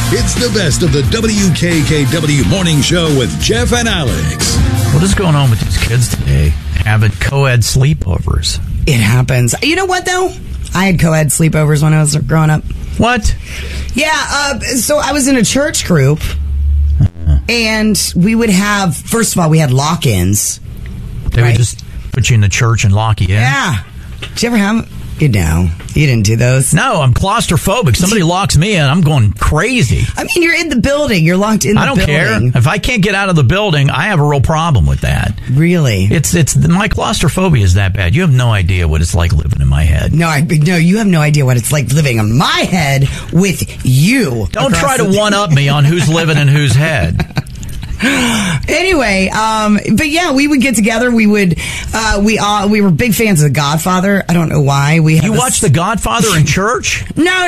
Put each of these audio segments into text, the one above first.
It's the best of the WKKW Morning Show with Jeff and Alex. What is going on with these kids today? Having co-ed sleepovers. It happens. You know what, though? I had co-ed sleepovers when I was growing up. What? Yeah, so I was in a church group, and we would have, first of all, we had lock-ins. They would just put you in the church and lock you in? Yeah. Did you ever have... You didn't do those. No, I'm claustrophobic. Somebody locks me in, I'm going crazy. I mean, you're in the building. You're locked in the building. I don't care. If I can't get out of the building, I have a real problem with that. Really? It's my claustrophobia is that bad. You have no idea what it's like living in my head. No, you have no idea what it's like living in my head with you. Don't try to one-up me on who's living in whose head. Anyway, but yeah, we would get together. We would, we were big fans of The Godfather. I don't know why. You watched The Godfather in church?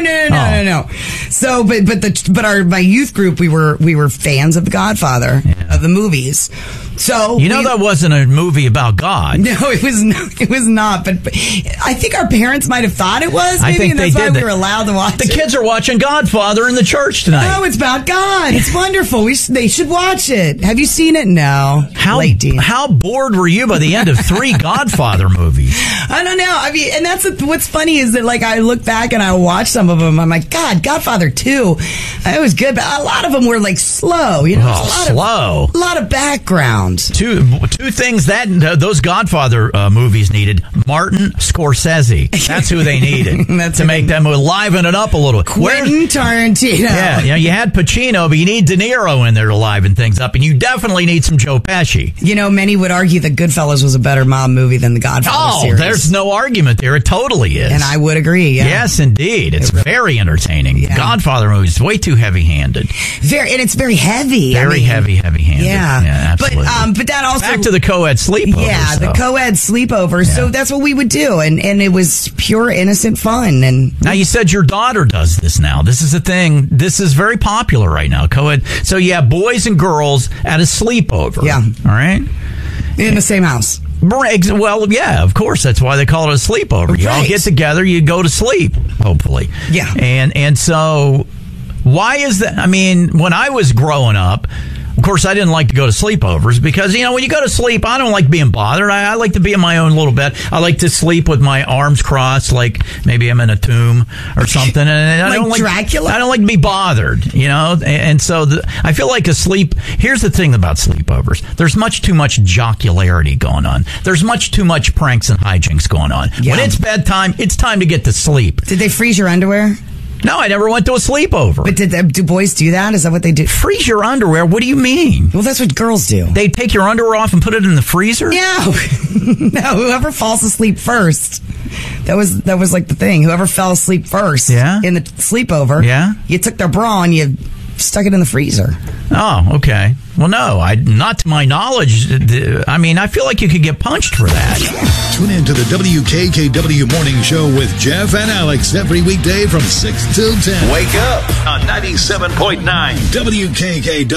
No. So, but my youth group, we were fans of The Godfather, of the movies. So that wasn't a movie about God. No, it was not. But I think our parents might have thought it was. Maybe, I think and that's they why did. We were allowed to watch. The kids are watching Godfather in the church tonight. Oh, it's about God. It's wonderful. They should watch it. Have you seen it? No. How bored were you by the end of 3 Godfather movies? I don't know. I mean, and that's what's funny is that like I look back and I watch some of them. I'm like, God, Godfather 2, it was good, but a lot of them were like slow. You know, a lot of background. Two things that those Godfather movies needed: Martin Scorsese. That's who they needed to make them liven it up a little. Quentin Tarantino. Yeah, you had Pacino, but you need De Niro in there to liven things up, and you definitely need some Joe Pesci. You know, many would argue that Goodfellas was a better mob movie than the Godfather series. There's no argument there. It totally is. And I would agree, yeah. Yes, indeed. It's very entertaining. Yeah. Godfather movie is way too heavy-handed. And it's very heavy. Heavy-handed. Yeah. Absolutely. But that also... Back to the co-ed sleepovers. Yeah, the co-ed sleepovers. Yeah. So that's what we would do. And it was pure, innocent fun. And now, you said your daughter does this now. This is a thing. This is very popular right now, co-ed. So you have boys and girls at a sleepover. Yeah. All right? In the same house. Well, yeah, of course. That's why they call it a sleepover. Right. You all get together, you go to sleep, hopefully. Yeah. And so, why is that? I mean, when I was growing up, of course, I didn't like to go to sleepovers because, when you go to sleep, I don't like being bothered. I like to be in my own little bed. I like to sleep with my arms crossed, like maybe I'm in a tomb or something. And I don't like Dracula? I don't like to be bothered, And so I feel like here's the thing about sleepovers. There's much too much jocularity going on. There's much too much pranks and hijinks going on. Yeah. When it's bedtime, it's time to get to sleep. Did they freeze your underwear? No, I never went to a sleepover. But do boys do that? Is that what they do? Freeze your underwear? What do you mean? Well, that's what girls do. They take your underwear off and put it in the freezer? Yeah. No, whoever falls asleep first. That was like the thing. Whoever fell asleep first in the sleepover, you took their bra and you stuck it in the freezer. Oh, okay. Well, no, not to my knowledge. I mean, I feel like you could get punched for that. Tune in to the WKKW Morning Show with Jeff and Alex every weekday from 6 till 10. Wake up on 97.9 WKKW.